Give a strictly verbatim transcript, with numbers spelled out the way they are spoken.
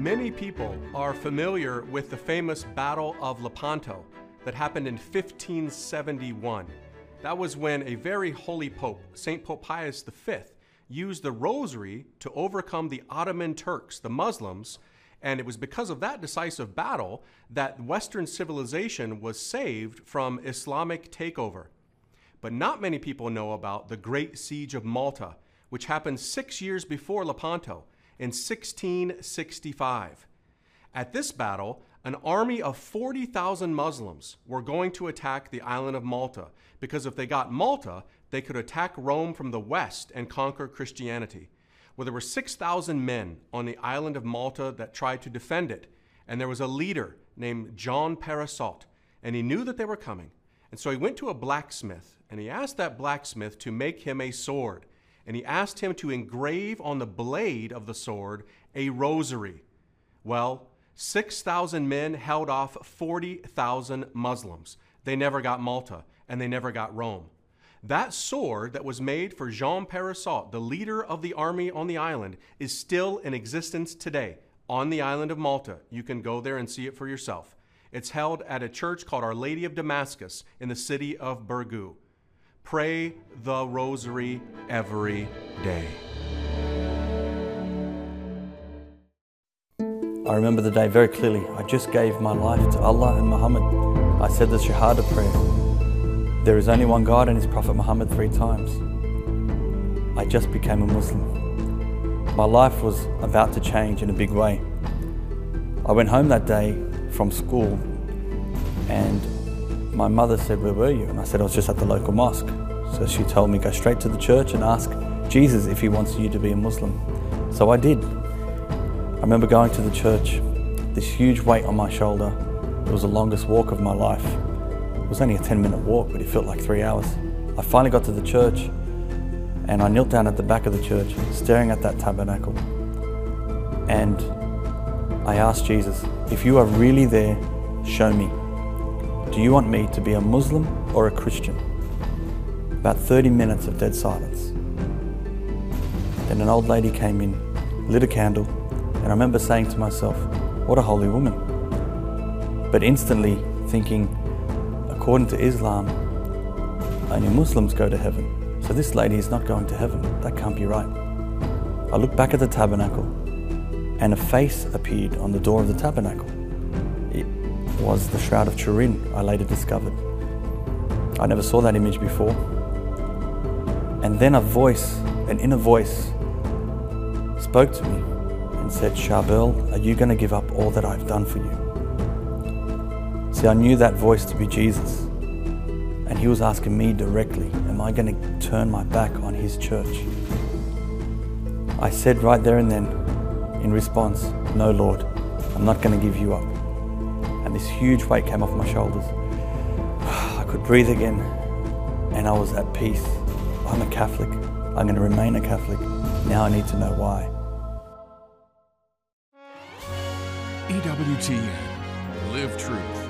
Many people are familiar with the famous Battle of Lepanto that happened in fifteen seventy-one. That was when a very holy pope, Saint Pope Pius the Fifth, used the rosary to overcome the Ottoman Turks, the Muslims, and it was because of that decisive battle that Western civilization was saved from Islamic takeover. But not many people know about the Great Siege of Malta, which happened six years before Lepanto in sixteen sixty-five. At this battle, an army of forty thousand Muslims were going to attack the island of Malta, because if they got Malta, they could attack Rome from the west and conquer Christianity. Well, there were six thousand men on the island of Malta that tried to defend it, and there was a leader named John Parasot, and he knew that they were coming. And so he went to a blacksmith, and he asked that blacksmith to make him a sword, and he asked him to engrave on the blade of the sword a rosary. Well, six thousand men held off forty thousand Muslims. They never got Malta, and they never got Rome. That sword that was made for Jean Parasot, the leader of the army on the island, is still in existence today on the island of Malta. You can go there and see it for yourself. It's held at a church called Our Lady of Damascus in the city of Birgu. Pray the rosary every day. I remember the day very clearly. I just gave my life to Allah and Muhammad. I said the Shahada prayer. There is only one God and His Prophet Muhammad three times. I just became a Muslim. My life was about to change in a big way. I went home that day from school and my mother said, "Where were you?" And I said, "I was just at the local mosque." So she told me, "Go straight to the church and ask Jesus if He wants you to be a Muslim." So I did. I remember going to the church, this huge weight on my shoulder. It was the longest walk of my life. It was only a ten minute walk, but it felt like three hours. I finally got to the church and I knelt down at the back of the church, staring at that tabernacle. And I asked Jesus, "If you are really there, show me. Do you want me to be a Muslim or a Christian?" About thirty minutes of dead silence. Then an old lady came in, lit a candle, and I remember saying to myself, "What a holy woman." But instantly thinking, according to Islam, only Muslims go to heaven. So this lady is not going to heaven. That can't be right. I looked back at the tabernacle and a face appeared on the door of the tabernacle. It was the Shroud of Turin, I later discovered. I never saw that image before. And then a voice, an inner voice, spoke to me and said, "Charbel, are you going to give up all that I've done for you?" See, I knew that voice to be Jesus, and He was asking me directly, am I going to turn my back on His church? I said right there and then, in response, "No, Lord, I'm not going to give you up." And this huge weight came off my shoulders. I could breathe again, and I was at peace. I'm a Catholic. I'm going to remain a Catholic. Now I need to know why. E W T N. Live truth.